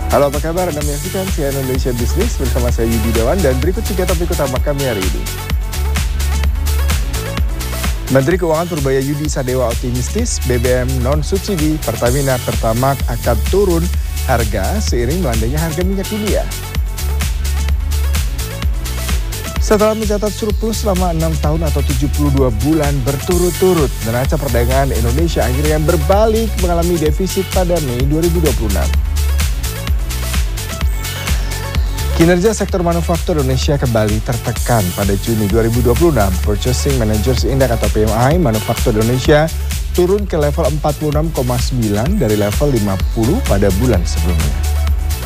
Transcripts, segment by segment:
Halo, apa kabar? Anda menyaksikan CNN Indonesia Business bersama saya Yudi Dawan dan berikut 3 topik utama kami hari ini. Menteri Keuangan Purbaya Yudi Sadewa optimistis BBM non-subsidi Pertamina Pertamax akan turun harga seiring melandainya harga minyak dunia. Setelah mencatat surplus selama 6 tahun atau 72 bulan berturut-turut, neraca perdagangan Indonesia akhirnya berbalik mengalami defisit pada Mei 2026. Kinerja sektor manufaktur Indonesia kembali tertekan pada Juni 2026. Purchasing Managers Index atau PMI manufaktur Indonesia turun ke level 46,9 dari level 50 pada bulan sebelumnya.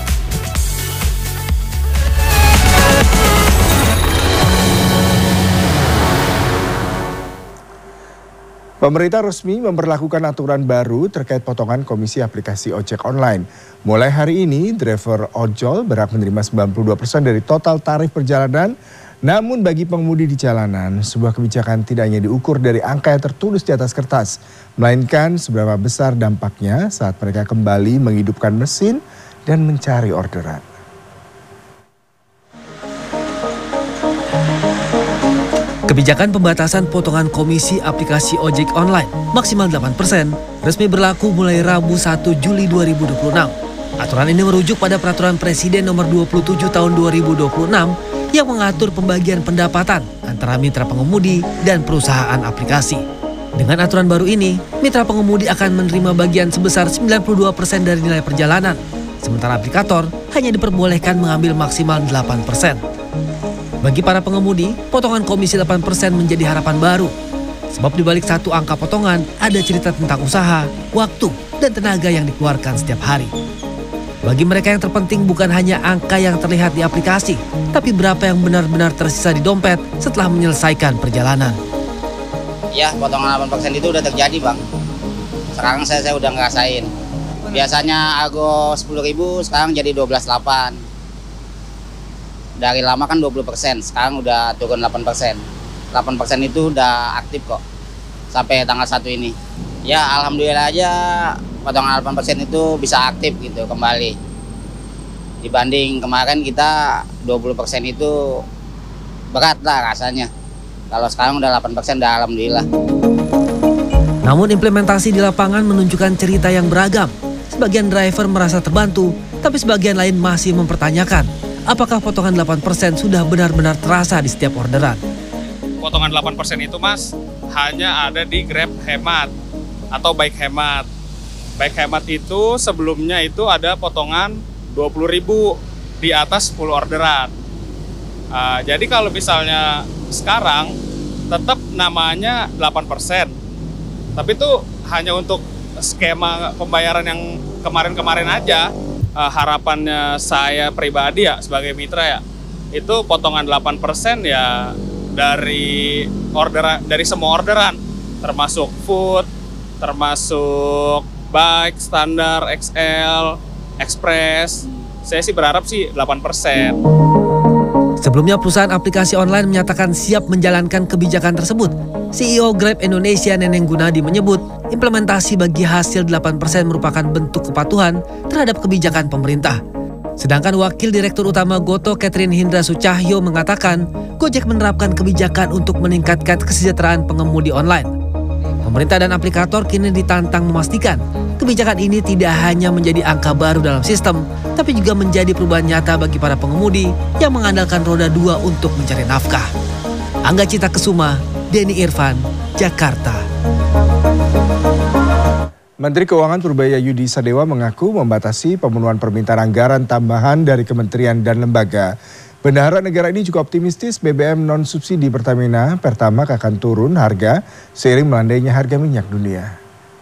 Pemerintah resmi memberlakukan aturan baru terkait potongan komisi aplikasi ojek online. Mulai hari ini, driver ojol berhak menerima 92% dari total tarif perjalanan. Namun bagi pengemudi di jalanan, sebuah kebijakan tidak hanya diukur dari angka yang tertulis di atas kertas, melainkan seberapa besar dampaknya saat mereka kembali menghidupkan mesin dan mencari orderan. Kebijakan pembatasan potongan komisi aplikasi ojek online maksimal 8% resmi berlaku mulai Rabu 1 Juli 2026. Aturan ini merujuk pada Peraturan Presiden Nomor 27 Tahun 2026 yang mengatur pembagian pendapatan antara mitra pengemudi dan perusahaan aplikasi. Dengan aturan baru ini, mitra pengemudi akan menerima bagian sebesar 92% dari nilai perjalanan, sementara aplikator hanya diperbolehkan mengambil maksimal 8%. Bagi para pengemudi, potongan komisi 8% menjadi harapan baru. Sebab di balik satu angka potongan, ada cerita tentang usaha, waktu, dan tenaga yang dikeluarkan setiap hari. Bagi mereka yang terpenting bukan hanya angka yang terlihat di aplikasi, tapi berapa yang benar-benar tersisa di dompet setelah menyelesaikan perjalanan. Ya, potongan 8% itu udah terjadi, Bang. Sekarang saya udah ngerasain. Biasanya argo 10.000, sekarang jadi 12.800. Dari lama kan 20%, sekarang udah turun 8%. 8% itu udah aktif kok, sampai tanggal 1 ini. Ya alhamdulillah aja potongan 8% itu bisa aktif gitu kembali. Dibanding kemarin kita 20% itu berat lah rasanya. Kalau sekarang udah 8% udah alhamdulillah. Namun implementasi di lapangan menunjukkan cerita yang beragam. Sebagian driver merasa terbantu, tapi sebagian lain masih mempertanyakan apakah potongan 8% sudah benar-benar terasa di setiap orderan. Potongan 8% itu Mas hanya ada di Grab Hemat atau Bike Hemat. Bike Hemat itu sebelumnya itu ada potongan 20.000 di atas 10 orderan. Jadi kalau misalnya sekarang tetap namanya 8%. Tapi itu hanya untuk skema pembayaran yang kemarin-kemarin aja. Harapannya saya pribadi ya sebagai mitra ya, itu potongan 8% ya dari semua orderan, termasuk food, termasuk bike, standar, XL, express. Saya sih berharap sih 8%. Sebelumnya perusahaan aplikasi online menyatakan siap menjalankan kebijakan tersebut. CEO Grab Indonesia Neneng Gunadi menyebut implementasi bagi hasil 8% merupakan bentuk kepatuhan terhadap kebijakan pemerintah. Sedangkan Wakil Direktur Utama Goto Catherine Hindra Sucahyo mengatakan Gojek menerapkan kebijakan untuk meningkatkan kesejahteraan pengemudi online. Pemerintah dan aplikator kini ditantang memastikan kebijakan ini tidak hanya menjadi angka baru dalam sistem, tapi juga menjadi perubahan nyata bagi para pengemudi yang mengandalkan roda 2 untuk mencari nafkah. Angga Cita Kesuma, Denny Irfan, Jakarta. Menteri Keuangan Purbaya Yudi Sadewa mengaku membatasi pemenuhan permintaan anggaran tambahan dari kementerian dan lembaga. Bendahara negara ini juga optimistis BBM non-subsidi Pertamina Pertamax akan turun harga seiring melandainya harga minyak dunia.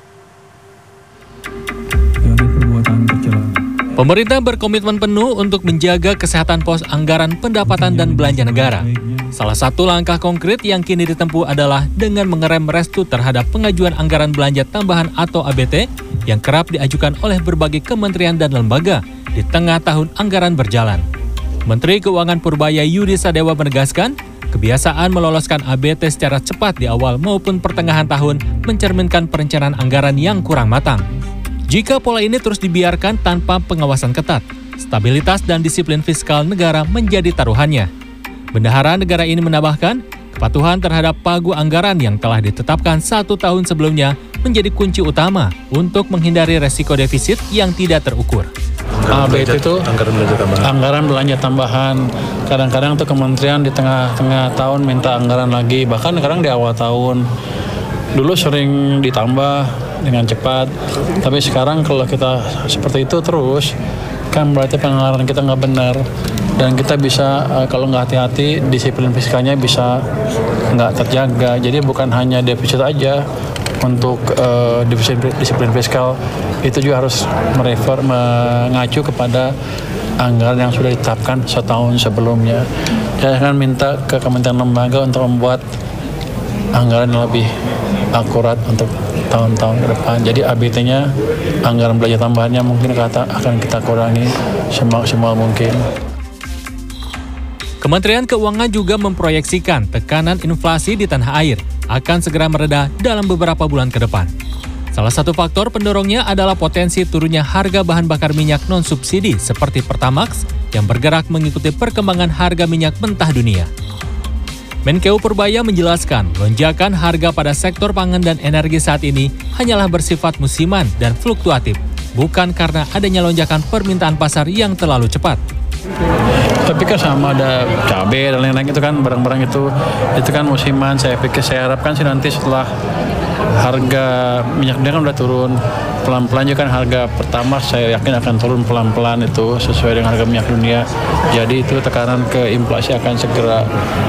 Pemerintah berkomitmen penuh untuk menjaga kesehatan pos anggaran pendapatan dan belanja negara. Salah satu langkah konkret yang kini ditempuh adalah dengan mengerem restu terhadap pengajuan anggaran belanja tambahan atau ABT yang kerap diajukan oleh berbagai kementerian dan lembaga di tengah tahun anggaran berjalan. Menteri Keuangan Purbaya Yudi Sadewa menegaskan, kebiasaan meloloskan ABT secara cepat di awal maupun pertengahan tahun mencerminkan perencanaan anggaran yang kurang matang. Jika pola ini terus dibiarkan tanpa pengawasan ketat, stabilitas dan disiplin fiskal negara menjadi taruhannya. Bendahara negara ini menambahkan, kepatuhan terhadap pagu anggaran yang telah ditetapkan 1 tahun sebelumnya menjadi kunci utama untuk menghindari resiko defisit yang tidak terukur. ABT itu anggaran belanja tambahan. Kadang-kadang tuh kementerian di tengah-tengah tahun minta anggaran lagi, bahkan kadang di awal tahun. Dulu sering ditambah dengan cepat, tapi sekarang kalau kita seperti itu terus, kan berarti penganggaran kita nggak benar. Dan kita bisa, kalau nggak hati-hati, disiplin fiskalnya bisa nggak terjaga. Jadi bukan hanya defisit aja, untuk disiplin fiskal itu juga harus mengacu kepada anggaran yang sudah ditetapkan setahun sebelumnya. Saya akan minta ke Kementerian Lembaga untuk membuat anggaran yang lebih akurat untuk tahun-tahun ke depan. Jadi ABT-nya, anggaran belanja tambahannya mungkin akan kita kurangi semaksimal mungkin. Kementerian Keuangan juga memproyeksikan tekanan inflasi di tanah air akan segera mereda dalam beberapa bulan ke depan. Salah satu faktor pendorongnya adalah potensi turunnya harga bahan bakar minyak non-subsidi seperti Pertamax yang bergerak mengikuti perkembangan harga minyak mentah dunia. Menkeu Purbaya menjelaskan, lonjakan harga pada sektor pangan dan energi saat ini hanyalah bersifat musiman dan fluktuatif, bukan karena adanya lonjakan permintaan pasar yang terlalu cepat. Tapi kan sama ada cabai dan lain-lain itu kan barang-barang itu kan musiman. Saya harapkan sih nanti setelah harga minyak dunia kan udah turun pelan-pelan juga kan harga pertama saya yakin akan turun pelan-pelan itu sesuai dengan harga minyak dunia. Jadi itu tekanan ke inflasi akan segera.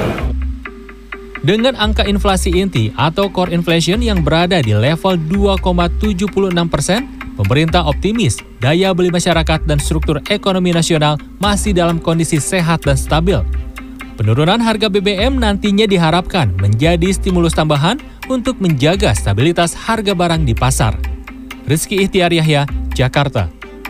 Dengan angka inflasi inti atau core inflation yang berada di level 2,76%, pemerintah optimis daya beli masyarakat dan struktur ekonomi nasional masih dalam kondisi sehat dan stabil. Penurunan harga BBM nantinya diharapkan menjadi stimulus tambahan untuk menjaga stabilitas harga barang di pasar. Rizky Ihtiar Yahya, Jakarta.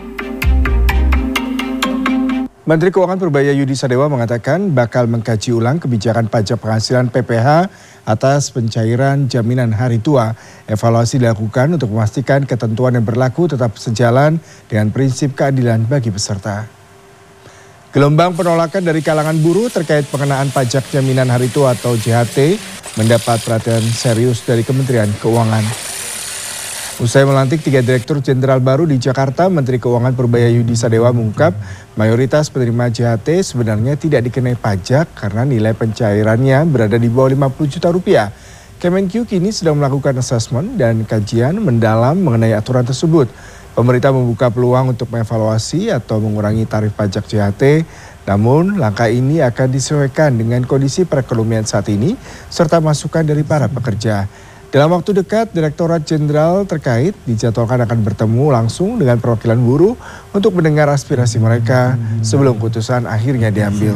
Menteri Keuangan Purbaya Yudi Sadewa mengatakan bakal mengkaji ulang kebijakan pajak penghasilan PPH atas pencairan jaminan hari tua. Evaluasi dilakukan untuk memastikan ketentuan yang berlaku tetap sejalan dengan prinsip keadilan bagi peserta. Gelombang penolakan dari kalangan buruh terkait pengenaan pajak jaminan hari tua atau JHT mendapat perhatian serius dari Kementerian Keuangan. Usai melantik 3 Direktur Jenderal baru di Jakarta, Menteri Keuangan Purbaya Yudi Sadewa mengungkap mayoritas penerima JHT sebenarnya tidak dikenai pajak karena nilai pencairannya berada di bawah 50 juta rupiah. Kemenkyu kini sedang melakukan asesmen dan kajian mendalam mengenai aturan tersebut. Pemerintah membuka peluang untuk mengevaluasi atau mengurangi tarif pajak JHT, namun langkah ini akan disesuaikan dengan kondisi perekonomian saat ini serta masukan dari para pekerja. Dalam waktu dekat, Direktorat Jenderal terkait dijadwalkan akan bertemu langsung dengan perwakilan buruh untuk mendengar aspirasi mereka sebelum putusan akhirnya diambil.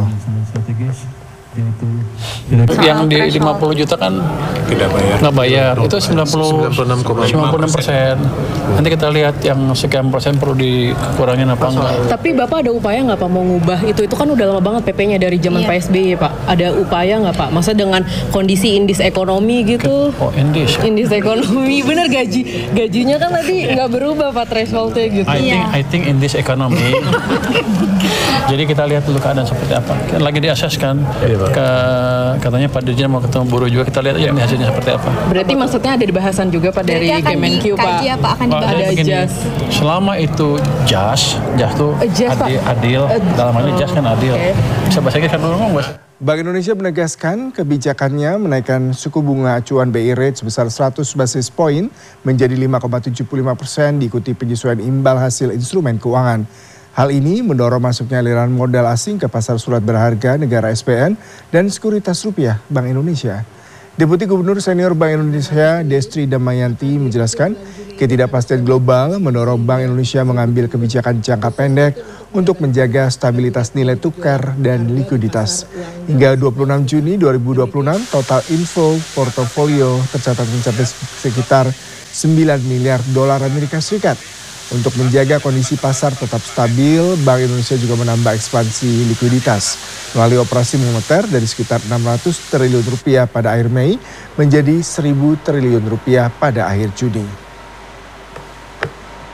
Yang di 50 juta kan nggak bayar. Itu 96%. Nanti kita lihat yang sekian persen perlu dikurangin apa enggak. Tapi Bapak ada upaya nggak Pak mau ngubah itu kan udah lama banget PP-nya dari zaman PSBY Pak. Ada upaya nggak Pak? Masa dengan kondisi indeks ekonomi gitu? Oh indeks Ekonomi bener gajinya kan tadi nggak berubah Pak thresholdnya gitu. I think indeks ekonomi. Jadi kita lihat dulu keadaan seperti apa. Lagi diakses kan. Katanya Pak Dirjen mau ketemu buruh juga, kita lihat aja ini hasilnya seperti apa. Berarti maksudnya ada dibahasan juga Pak dari Kemenkyu Pak? Akan ada jas. Selama itu jas tuh adil, dalam hal ini jas kan adil. Bisa bahasa Inggris kan dulu ngomong. Bank Indonesia menegaskan kebijakannya menaikkan suku bunga acuan BI rate sebesar 100 basis poin menjadi 5,75% diikuti penyesuaian imbal hasil instrumen keuangan. Hal ini mendorong masuknya aliran modal asing ke pasar surat berharga negara SPN dan sekuritas rupiah Bank Indonesia. Deputi Gubernur Senior Bank Indonesia Destri Damayanti menjelaskan ketidakpastian global mendorong Bank Indonesia mengambil kebijakan jangka pendek untuk menjaga stabilitas nilai tukar dan likuiditas. Hingga 26 Juni 2026 total inflow portofolio tercatat mencapai sekitar 9 miliar dolar Amerika Serikat. Untuk menjaga kondisi pasar tetap stabil, Bank Indonesia juga menambah ekspansi likuiditas melalui operasi moneter dari sekitar 600 triliun rupiah pada akhir Mei menjadi 1.000 triliun rupiah pada akhir Juni.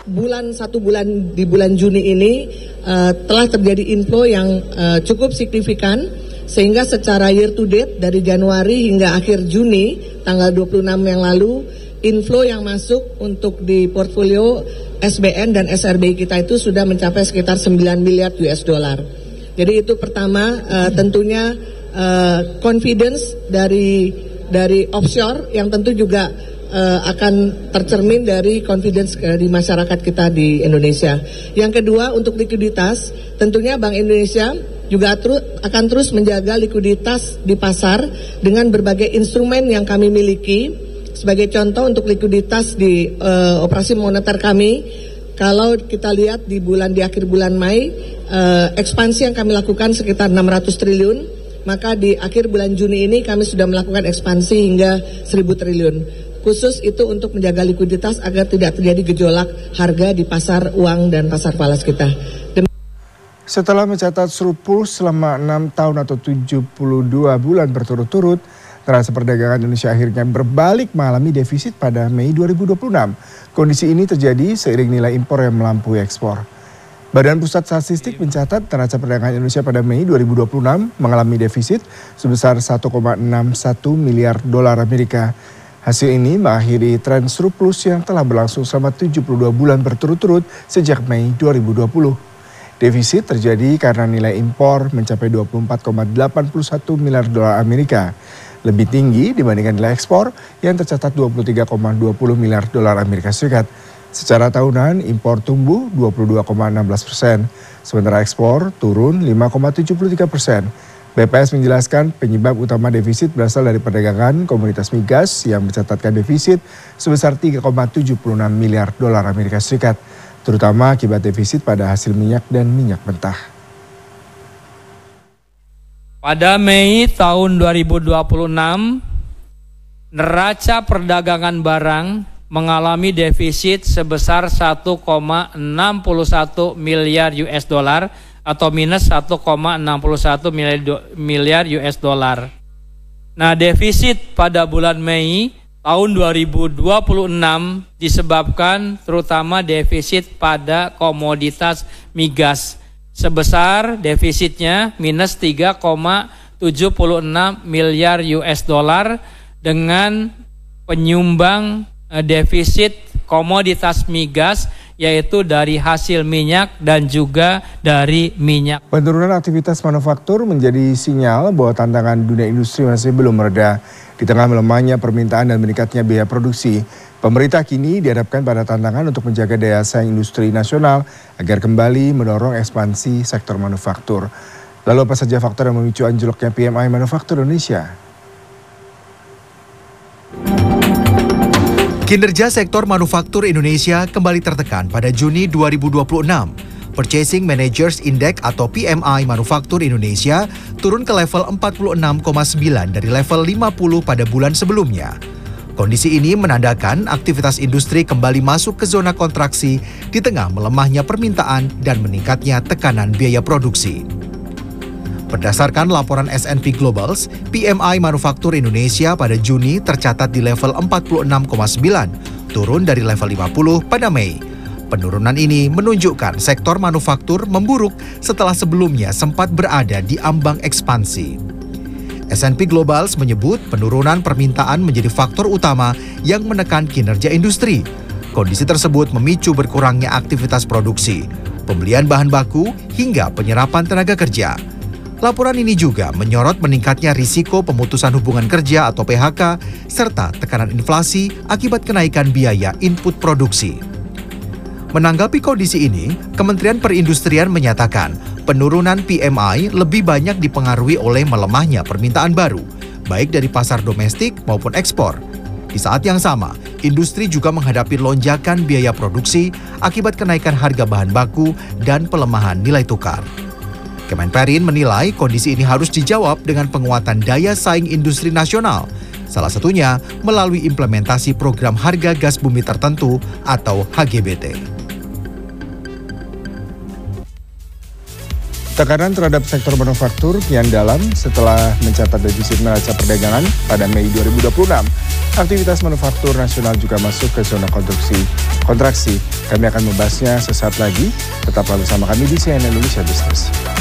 Satu bulan di bulan Juni ini telah terjadi inflow yang cukup signifikan, sehingga secara year to date dari Januari hingga akhir Juni tanggal 26 yang lalu, inflow yang masuk untuk di portfolio SBN dan SRBI kita itu sudah mencapai sekitar 9 miliar US dollar. Jadi itu pertama, tentunya confidence dari offshore yang tentu juga akan tercermin dari confidence di masyarakat kita di Indonesia. Yang kedua, untuk likuiditas, tentunya Bank Indonesia juga akan terus menjaga likuiditas di pasar dengan berbagai instrumen yang kami miliki. Sebagai contoh untuk likuiditas di operasi moneter kami, kalau kita lihat di akhir bulan Mei, ekspansi yang kami lakukan sekitar 600 triliun, maka di akhir bulan Juni ini kami sudah melakukan ekspansi hingga 1.000 triliun. Khusus itu untuk menjaga likuiditas agar tidak terjadi gejolak harga di pasar uang dan pasar falas kita. Setelah mencatat surplus selama 6 tahun atau 72 bulan berturut-turut, neraca perdagangan Indonesia akhirnya berbalik mengalami defisit pada Mei 2026. Kondisi ini terjadi seiring nilai impor yang melampaui ekspor. Badan Pusat Statistik mencatat neraca perdagangan Indonesia pada Mei 2026 mengalami defisit sebesar 1,61 miliar dolar Amerika. Hasil ini mengakhiri tren surplus yang telah berlangsung selama 72 bulan berturut-turut sejak Mei 2020. Defisit terjadi karena nilai impor mencapai 24,81 miliar dolar Amerika, lebih tinggi dibandingkan nilai ekspor yang tercatat 23,20 miliar dolar Amerika Serikat. Secara tahunan, impor tumbuh 22,16%, sementara ekspor turun 5,73%. BPS menjelaskan penyebab utama defisit berasal dari perdagangan komoditas migas yang mencatatkan defisit sebesar 3,76 miliar dolar Amerika Serikat, terutama akibat defisit pada hasil minyak dan minyak mentah. Pada Mei tahun 2026, neraca perdagangan barang mengalami defisit sebesar 1,61 miliar US dollar atau minus 1,61 miliar US dollar. Nah, defisit pada bulan Mei tahun 2026 disebabkan terutama defisit pada komoditas migas. Sebesar defisitnya minus 3,76 miliar US dollar dengan penyumbang defisit komoditas migas yaitu dari hasil minyak dan juga dari minyak. Penurunan aktivitas manufaktur menjadi sinyal bahwa tantangan dunia industri masih belum mereda. Di tengah melemahnya permintaan dan meningkatnya biaya produksi, pemerintah kini dihadapkan pada tantangan untuk menjaga daya saing industri nasional agar kembali mendorong ekspansi sektor manufaktur. Lalu apa saja faktor yang memicu anjloknya PMI manufaktur Indonesia? Kinerja sektor manufaktur Indonesia kembali tertekan pada Juni 2026. Purchasing Managers Index atau PMI manufaktur Indonesia turun ke level 46,9 dari level 50 pada bulan sebelumnya. Kondisi ini menandakan aktivitas industri kembali masuk ke zona kontraksi di tengah melemahnya permintaan dan meningkatnya tekanan biaya produksi. Berdasarkan laporan S&P Global, PMI manufaktur Indonesia pada Juni tercatat di level 46,9, turun dari level 50 pada Mei. Penurunan ini menunjukkan sektor manufaktur memburuk setelah sebelumnya sempat berada di ambang ekspansi. S&P Global menyebut penurunan permintaan menjadi faktor utama yang menekan kinerja industri. Kondisi tersebut memicu berkurangnya aktivitas produksi, pembelian bahan baku, hingga penyerapan tenaga kerja. Laporan ini juga menyorot meningkatnya risiko pemutusan hubungan kerja atau PHK, serta tekanan inflasi akibat kenaikan biaya input produksi. Menanggapi kondisi ini, Kementerian Perindustrian menyatakan penurunan PMI lebih banyak dipengaruhi oleh melemahnya permintaan baru, baik dari pasar domestik maupun ekspor. Di saat yang sama, industri juga menghadapi lonjakan biaya produksi akibat kenaikan harga bahan baku dan pelemahan nilai tukar. Kemenperin menilai kondisi ini harus dijawab dengan penguatan daya saing industri nasional, salah satunya melalui implementasi program harga gas bumi tertentu atau HGBT. Tekanan terhadap sektor manufaktur kian dalam setelah mencatat defisit neraca perdagangan pada Mei 2026. Aktivitas manufaktur nasional juga masuk ke zona kontraksi. Kami akan membahasnya sesaat lagi. Tetaplah bersama kami di CNN Indonesia Business.